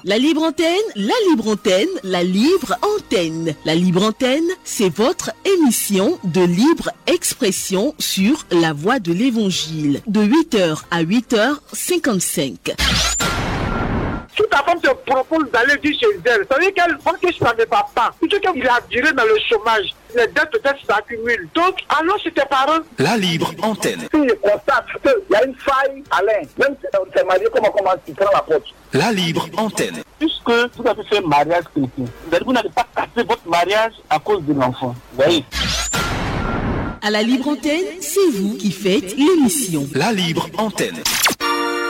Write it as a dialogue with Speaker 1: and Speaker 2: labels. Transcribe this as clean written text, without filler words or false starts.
Speaker 1: La libre antenne, la libre antenne, la libre antenne. La libre antenne, c'est votre émission de libre expression sur la voie de l'évangile. De 8h à 8h55.
Speaker 2: Si ta femme te propose d'aller dire chez elle, ça veut dire qu'elle pense que ça ne va pas. Plutôt qu'il a viré dans le chômage, les dettes peut-être s'accumulent. Donc, allons chez tes parents.
Speaker 3: La libre antenne.
Speaker 4: Si je constate qu'il y a une faille, Alain, même si on s'est marié, comment tu prends la porte.
Speaker 3: La libre antenne.
Speaker 4: Puisque vous avez fait un mariage chrétien, vous n'avez pas cassé votre mariage à cause de l'enfant. Vous voyez?
Speaker 1: À la libre antenne, c'est vous qui faites l'émission.
Speaker 3: La libre antenne.